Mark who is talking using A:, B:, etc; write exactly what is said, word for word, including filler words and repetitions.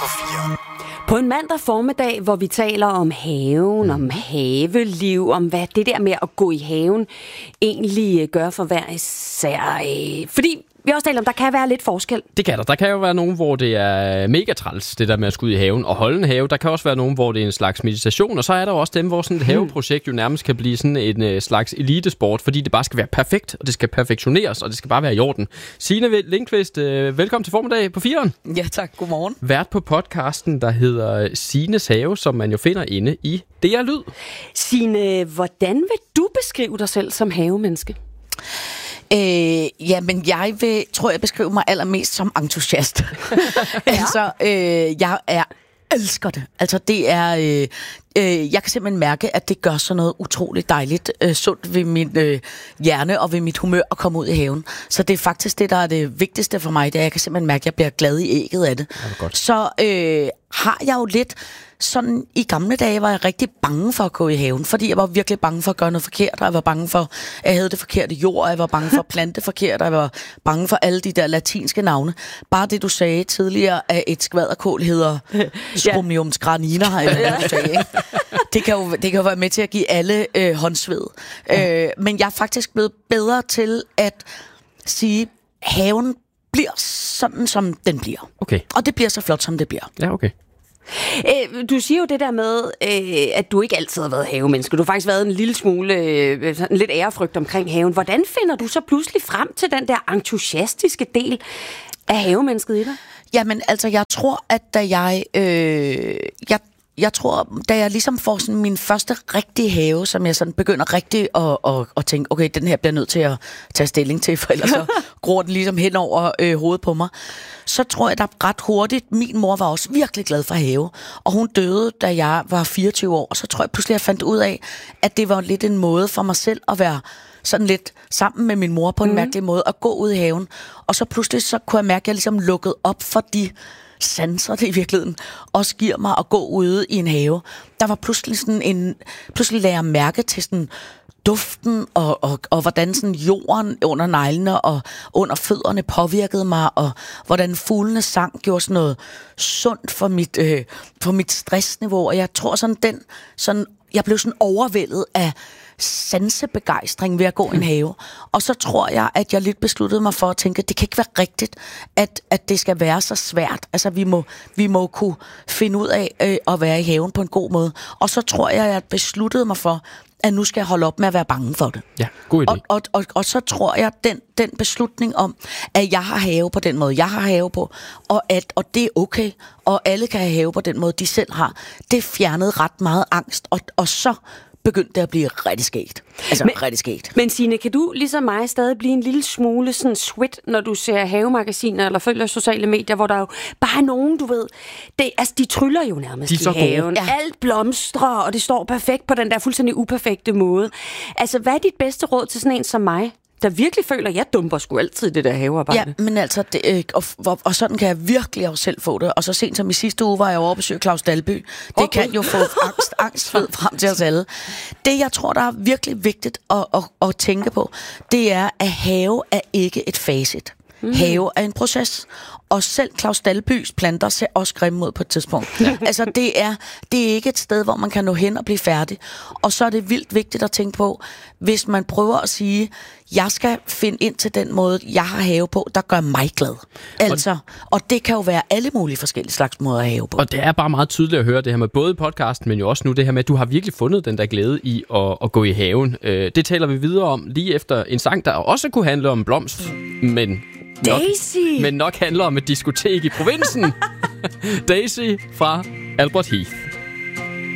A: fire.
B: På en mandag formiddag, hvor vi taler om haven, om haveliv, om hvad det der med at gå i haven egentlig gør for hver især. Fordi vi også taler om, der kan være lidt forskel.
C: Det kan der. Der kan jo være nogen, hvor det er mega træls, det der med at skulle ud i haven og holde en have. Der kan også være nogen, hvor det er en slags meditation. Og så er der også dem, hvor sådan et haveprojekt jo nærmest kan blive sådan en slags elitesport, fordi det bare skal være perfekt, og det skal perfektioneres, og det skal bare være i orden. Signe Lindqvist, velkommen til formiddag på fireren.
D: Ja tak, godmorgen.
C: Vært på podcasten, der hedder Signes Have, som man jo finder inde i D R Lyd.
B: Signe, hvordan vil du beskrive dig selv som havemenneske?
D: Øh, ja, men jeg vil, tror jeg beskriver mig allermest som entusiast. altså, øh, jeg er elsker det. Altså, det er... Øh, øh, jeg kan simpelthen mærke, at det gør sådan noget utroligt dejligt, øh, sundt ved min øh, hjerne og ved mit humør at komme ud i haven. Så det er faktisk det, der er det vigtigste for mig, det er, at jeg kan simpelthen mærke, at jeg bliver glad i ægget af det.
C: det godt.
D: Så øh, har jeg jo lidt... Sådan i gamle dage var jeg rigtig bange for at gå i haven, fordi jeg var virkelig bange for at gøre noget forkert, og jeg var bange for, at jeg havde det forkerte jord, og jeg var bange for at plante forkert, og jeg var bange for alle de der latinske navne. Bare det, du sagde tidligere, at et skvaderkål hedder Stromium granina, eller hvad du sagde, ikke? Det kan, jo, det kan jo være med til at give alle øh, håndsved. Ja. Øh, men jeg er faktisk blevet bedre til at sige, at haven bliver sådan, som den bliver.
C: Okay.
D: Og det bliver så flot, som det bliver.
C: Ja, okay.
B: Du siger jo det der med, at du ikke altid har været havemenneske. Du har faktisk været en lille smule, en lidt ærefrygt omkring haven. Hvordan finder du så pludselig frem til den der entusiastiske del af havemennesket i dig?
D: Jamen, altså, jeg tror, at da jeg... Øh, jeg Jeg tror, da jeg ligesom får sådan min første rigtige have, som jeg sådan begynder rigtig at, at, at tænke, okay, den her bliver nødt til at tage stilling til, for ellers så gror den ligesom hen over øh, hovedet på mig. Så tror jeg, der ret hurtigt, min mor var også virkelig glad for have, og hun døde, da jeg var fireogtyve år, og så tror jeg pludselig, jeg fandt ud af, at det var lidt en måde for mig selv at være sådan lidt sammen med min mor på en mm. mærkelig måde, at gå ud i haven. Og så pludselig, så kunne jeg mærke, at jeg ligesom lukkede op for de sanser det i virkeligheden, også giver mig at gå ude i en have. Der var pludselig sådan en, pludselig lagde jeg mærke til sådan duften, og, og, og hvordan sådan jorden under neglene og under fødderne påvirkede mig, og hvordan fuglene sang gjorde sådan noget sundt for mit, øh, for mit stressniveau. Og jeg tror sådan, den, sådan, jeg blev sådan overvældet af sansebegejstring ved at gå i en have. Og så tror jeg, at jeg lidt besluttede mig for at tænke, at det kan ikke være rigtigt, at, at det skal være så svært. Altså, vi må, vi må kunne finde ud af øh, at være i haven på en god måde. Og så tror jeg, at jeg besluttede mig for, at nu skal jeg holde op med at være bange for det.
C: Ja, god idé.
D: Og, og, og, og så tror jeg, at den, den beslutning om, at jeg har have på den måde, jeg har have på, og, at, og det er okay, og alle kan have have på den måde, de selv har, det fjernede ret meget angst. Og, og så begyndte det at blive rigtig skægt. Altså
B: men,
D: rigtig skægt.
B: Men Signe, kan du ligesom mig stadig blive en lille smule sådan sweat, når du ser havemagasiner eller følger sociale medier, hvor der jo bare er nogen, du ved, det, altså de tryller jo nærmest
C: de
B: i haven.
D: Ja.
B: Alt blomstrer, og det står perfekt på den der fuldstændig uperfekte måde. Altså, hvad er dit bedste råd til sådan en som mig, der virkelig føler, at jeg dumper sgu altid det der havearbejde?
D: Ja, men altså, det, øh, og, og, og sådan kan jeg virkelig også selv få det. Og så sent som i sidste uge var jeg over at besøge Claus Dalby. Det okay. kan jo få angst, angst ved frem til os alle. Det, jeg tror, der er virkelig vigtigt at, at, at tænke på, det er, at have er ikke et facit. Mm. Have er en proces. Og selv Claus Dalbys planter ser også grimme ud på et tidspunkt. Ja. Altså, det er, det er ikke et sted, hvor man kan nå hen og blive færdig. Og så er det vildt vigtigt at tænke på, hvis man prøver at sige, jeg skal finde ind til den måde, jeg har have på, der gør mig glad. Altså, og, og det kan jo være alle mulige forskellige slags måder at have på.
C: Og det er bare meget tydeligt at høre det her med både podcasten, men jo også nu det her med, at du har virkelig fundet den der glæde i at, at gå i haven. Det taler vi videre om lige efter en sang, der også kunne handle om blomst, men... Nok,
B: Daisy!
C: Men nok handler om et diskotek i provinsen. Daisy fra Albert Heath.